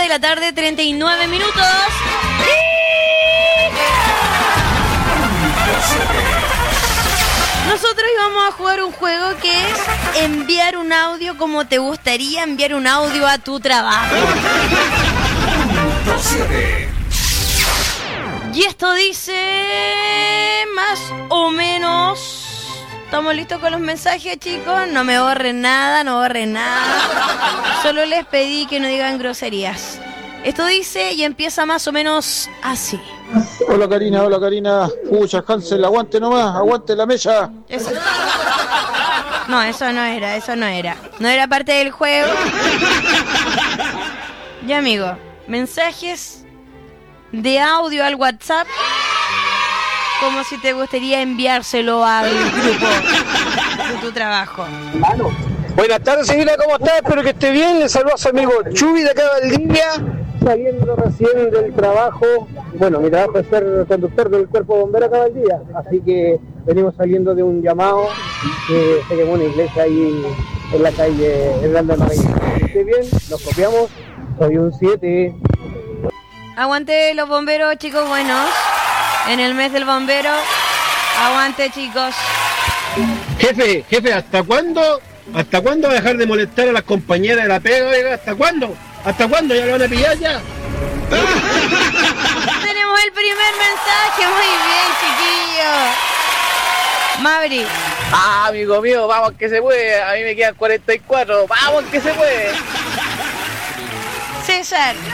la tarde, 39 minutos. Nosotros íbamos a jugar un juego que es enviar un audio como te gustaría enviar un audio a tu trabajo. Y esto dice más o menos... ¿Estamos listos con los mensajes, chicos? No me borren nada, no borren nada. Solo les pedí que no digan groserías. Esto dice y empieza más o menos así. Hola Karina. Pucha, Hansel, aguante nomás, aguante la mella. Eso. No, eso no era. No era parte del juego. Ya, amigo, mensajes de audio al WhatsApp. Como si te gustaría enviárselo al grupo de tu trabajo. Buenas tardes, señora, ¿cómo está? Espero que esté bien. Le saludo a su amigo Chubi de acá de Valdivia, saliendo recién del trabajo. Bueno, mi trabajo es ser conductor del cuerpo bombero acá de Valdivia, así que venimos saliendo de un llamado que se quemó una iglesia ahí en la calle Hernando Navia. Si esté bien, nos copiamos. Soy un 7. Aguante los bomberos, chicos buenos. En el mes del bombero. Aguante, chicos. Jefe, ¿hasta cuándo va a dejar de molestar a las compañeras de la pega? Oiga, ¿hasta cuándo? ¿Ya lo van a pillar ya? Tenemos el primer mensaje. Muy bien, chiquillos. Mavri. Amigo mío, vamos que se puede. A mí me quedan 44. Vamos que se puede. César.